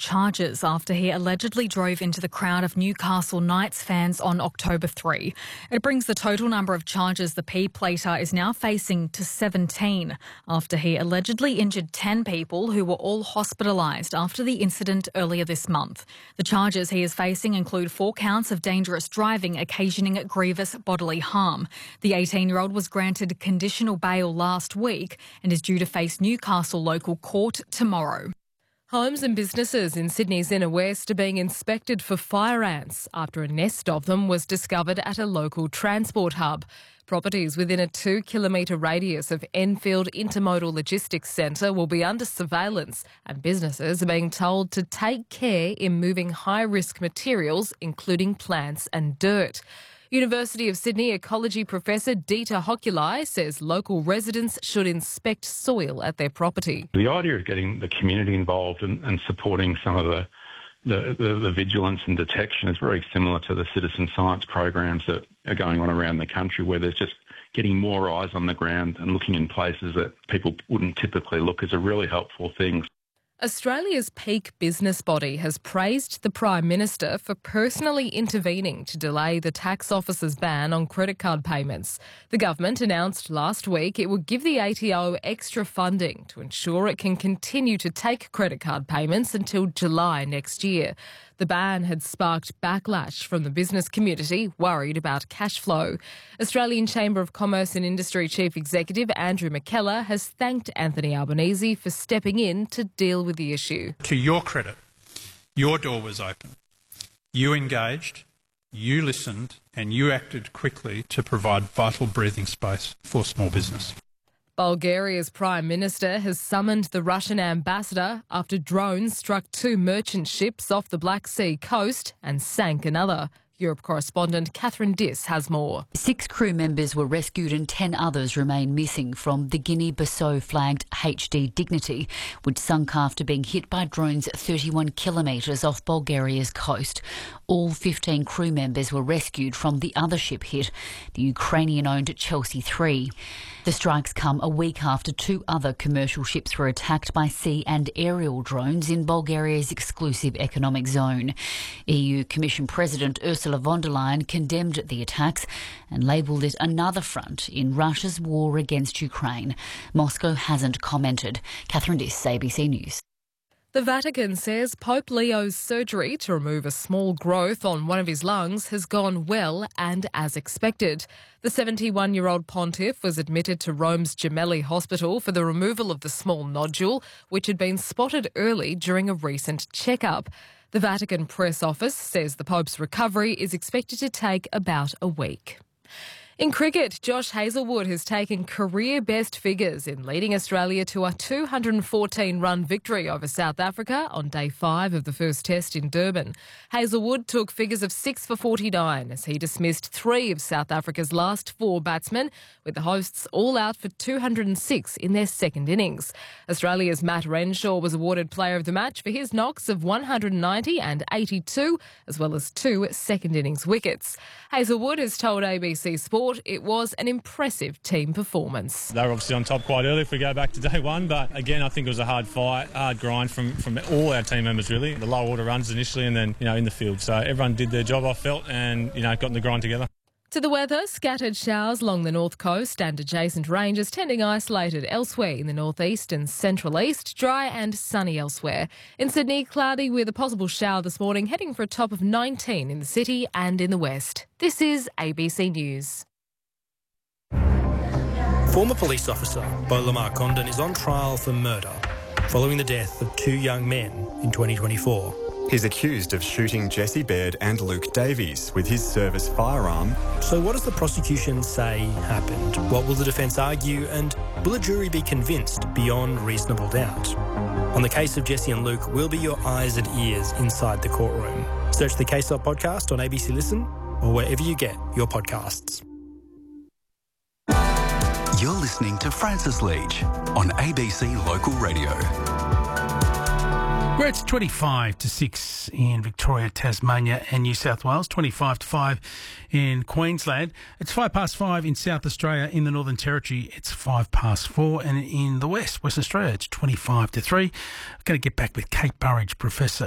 charges after he allegedly drove into the crowd of Newcastle Knights fans on October 3. It brings the total number of charges the P-plater is now facing to 17 after he allegedly injured 10 people who were all hospitalised after the incident earlier this month. The charges he is facing include 4 counts of dangerous driving occasioning grievous bodily harm. The 18-year-old was granted conditional bail last week and is due to face Newcastle local court tomorrow. Homes and businesses in Sydney's inner west are being inspected for fire ants after a nest of them was discovered at a local transport hub. Properties within a 2-kilometre radius of Enfield Intermodal Logistics Centre will be under surveillance, and businesses are being told to take care in moving high-risk materials, including plants and dirt. University of Sydney ecology professor Dieter Hokulai says local residents should inspect soil at their property. The idea of getting the community involved and supporting some of the vigilance and detection is very similar to the citizen science programs that are going on around the country, where there's just getting more eyes on the ground and looking in places that people wouldn't typically look is a really helpful thing. Australia's peak business body has praised the Prime Minister for personally intervening to delay the tax office's ban on credit card payments. The government announced last week it would give the ATO extra funding to ensure it can continue to take credit card payments until July next year. The ban had sparked backlash from the business community, worried about cash flow. Australian Chamber of Commerce and Industry Chief Executive Andrew McKellar has thanked Anthony Albanese for stepping in to deal with the issue. To your credit, your door was open. You engaged, you listened, and you acted quickly to provide vital breathing space for small business. Bulgaria's Prime Minister has summoned the Russian ambassador after drones struck 2 merchant ships off the Black Sea coast and sank another. Europe correspondent Catherine Diss has more. 6 crew members were rescued and 10 others remain missing from the Guinea-Bissau flagged HD Dignity, which sunk after being hit by drones 31 kilometres off Bulgaria's coast. All 15 crew members were rescued from the other ship hit, the Ukrainian-owned Chelsea 3. The strikes come a week after 2 other commercial ships were attacked by sea and aerial drones in Bulgaria's exclusive economic zone. EU Commission President Ursula von der Leyen condemned the attacks and labelled it another front in Russia's war against Ukraine. Moscow hasn't commented. Catherine Diss, ABC News. The Vatican says Pope Leo's surgery to remove a small growth on one of his lungs has gone well and as expected. The 71-year-old pontiff was admitted to Rome's Gemelli Hospital for the removal of the small nodule, which had been spotted early during a recent checkup. The Vatican press office says the Pope's recovery is expected to take about a week. In cricket, Josh Hazlewood has taken career-best figures in leading Australia to a 214-run victory over South Africa on day 5 of the first test in Durban. Hazlewood took figures of 6 for 49 as he dismissed 3 of South Africa's last 4 batsmen, with the hosts all out for 206 in their second innings. Australia's Matt Renshaw was awarded Player of the Match for his knocks of 190 and 82, as well as 2 second innings wickets. Hazlewood has told ABC Sport it was an impressive team performance. They were obviously on top quite early if we go back to day 1, but again I think it was a hard fight, hard grind from all our team members really. The low order runs initially and then in the field. So everyone did their job, I felt, and got in the grind together. To the weather, scattered showers along the north coast and adjacent ranges, tending isolated elsewhere in the northeast and central east, dry and sunny elsewhere. In Sydney, cloudy with a possible shower this morning, heading for a top of 19 in the city and in the west. This is ABC News. Former police officer Beau Lamar Condon is on trial for murder following the death of 2 young men in 2024. He's accused of shooting Jesse Baird and Luke Davies with his service firearm. So what does the prosecution say happened? What will the defence argue, and will a jury be convinced beyond reasonable doubt? On the case of Jesse and Luke, we'll be your eyes and ears inside the courtroom. Search the Case Up podcast on ABC Listen or wherever you get your podcasts. You're listening to Francis Leach on ABC Local Radio. Where it's 25 to 6 in Victoria, Tasmania and New South Wales, 25 to 5 in Queensland. It's 5:05 in South Australia. In the Northern Territory, it's 4:05, and in the West, Western Australia, it's 25 to 3. I'm going to get back with Kate Burridge, Professor